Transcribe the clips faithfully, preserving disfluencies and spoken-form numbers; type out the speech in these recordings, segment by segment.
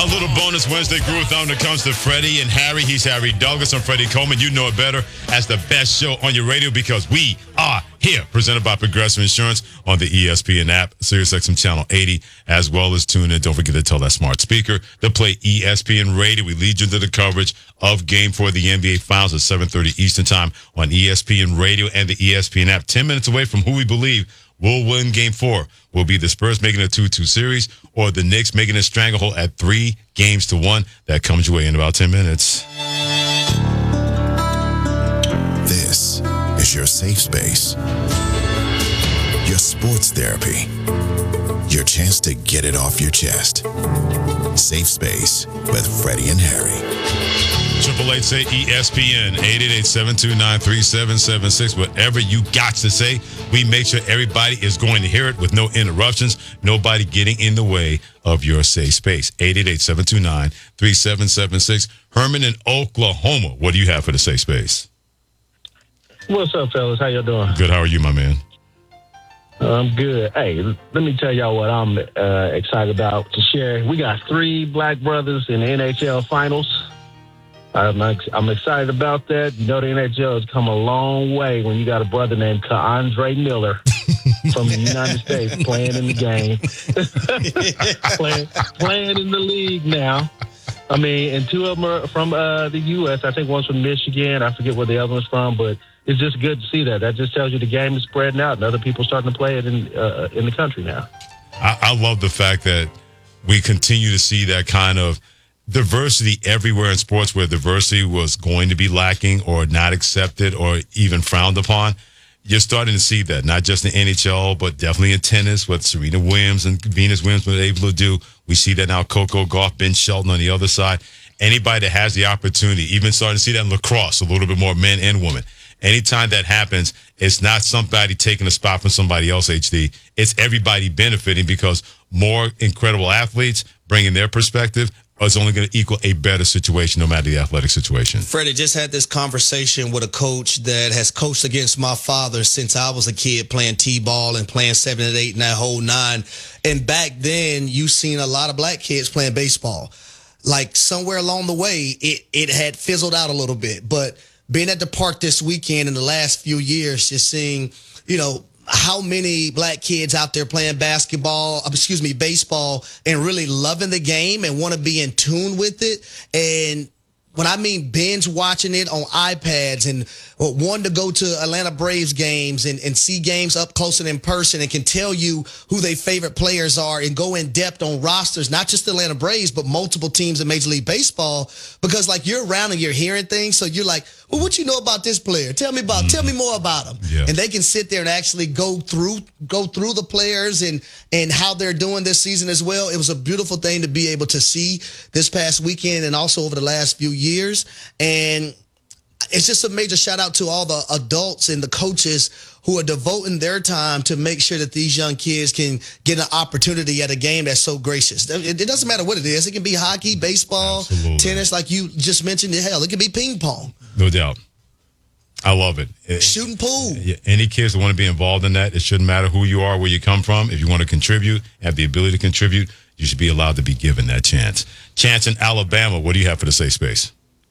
A little bonus Wednesday groove when it comes to Freddie and Harry. He's Harry Douglas. I'm Freddie Coleman. You know it better as the best show on your radio because we are here. Presented by Progressive Insurance on the E S P N app, SiriusXM Channel eighty, as well as tune in. Don't forget to tell that smart speaker to play E S P N Radio. We lead you to the coverage of Game four of the N B A Finals at seven thirty Eastern Time on E S P N Radio and the E S P N app. Ten minutes away from who we believe will win Game four. Will be the Spurs making a two two series or the Knicks making a stranglehold at three games to one. That comes your way in about ten minutes. This is your safe space. Your sports therapy. Your chance to get it off your chest. Safe Space with Freddie and Harry. Triple eight say E S P N eight eight eight, seven two nine, three seven seven six. Whatever you got to say, we make sure everybody is going to hear it with no interruptions, nobody getting in the way of your safe space. eight eight eight, seven two nine, three seven seven six. Herman in Oklahoma, what do you have for the safe space? What's up, fellas? How y'all doing? Good. How are you, my man? I'm good. Hey, let me tell y'all what I'm uh, excited about to share. We got three black brothers in the N H L finals. I'm, I'm excited about that. You know, the N H L has come a long way when you got a brother named Andre Miller from the United States playing in the game, playing, playing in the league now. I mean, and two of them are from uh, the U S I think one's from Michigan. I forget where the other one's from, but it's just good to see that. That just tells you the game is spreading out and other people starting to play it in uh, in the country now. I, I love the fact that we continue to see that kind of diversity everywhere in sports where diversity was going to be lacking or not accepted or even frowned upon. You're starting to see that, not just in N H L, but definitely in tennis, what Serena Williams and Venus Williams were able to do. We see that now, Coco Gauff, Ben Shelton on the other side. Anybody that has the opportunity, even starting to see that in lacrosse, a little bit more men and women. Anytime that happens, it's not somebody taking a spot from somebody else, H D. It's everybody benefiting because more incredible athletes bringing their perspective is only going to equal a better situation no matter the athletic situation. Freddie, just had this conversation with a coach that has coached against my father since I was a kid playing T-ball and playing seven and eight and that whole nine. And back then, you seen a lot of black kids playing baseball. Like somewhere along the way, it, it had fizzled out a little bit. But being at the park this weekend in the last few years, just seeing, you know, how many black kids out there playing basketball, excuse me, baseball, and really loving the game and want to be in tune with it. And when I mean binge watching it on iPads and wanting to go to Atlanta Braves games and, and see games up close and in person and can tell you who their favorite players are and go in depth on rosters, not just the Atlanta Braves, but multiple teams in Major League Baseball, because like you're around and you're hearing things. So you're like, well, what you know about this player? Tell me about, mm. tell me more about him. Yeah. And they can sit there and actually go through, go through the players and, and how they're doing this season as well. It was a beautiful thing to be able to see this past weekend and also over the last few years. And it's just a major shout out to all the adults and the coaches who are devoting their time to make sure that these young kids can get an opportunity at a game that's so gracious. It, it doesn't matter what it is. It can be hockey, baseball, Absolutely. tennis, like you just mentioned. Hell, it can be ping pong. No doubt. I love it. it Shooting pool. Any kids that want to be involved in that, it shouldn't matter who you are, where you come from. If you want to contribute, have the ability to contribute, you should be allowed to be given that chance. Chance in Alabama, what do you have for the safe space?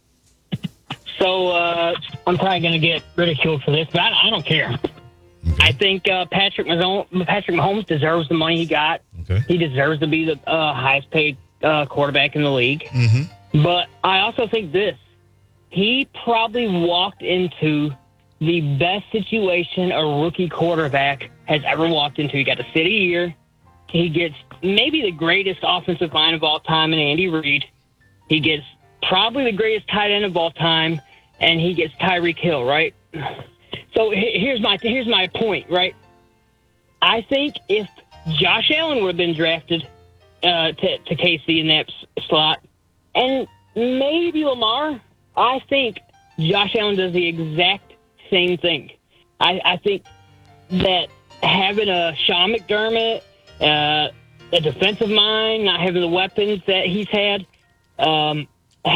So uh, I'm probably going to get ridiculed for this, but I, I don't care. Okay. I think uh, Patrick Mahomes, Patrick Mahomes deserves the money he got. Okay. He deserves to be the uh, highest paid uh, quarterback in the league. Mm-hmm. But I also think this. He probably walked into the best situation a rookie quarterback has ever walked into. He got a city year. He gets maybe the greatest offensive line of all time in Andy Reid. He gets probably the greatest tight end of all time, and he gets Tyreek Hill, right? So here's my here's my point, right? I think if Josh Allen would have been drafted uh, to, to K C in that slot, and maybe Lamar, I think Josh Allen does the exact same thing. I, I think that having a Sean McDermott, uh, a defensive mind, not having the weapons that he's had, um,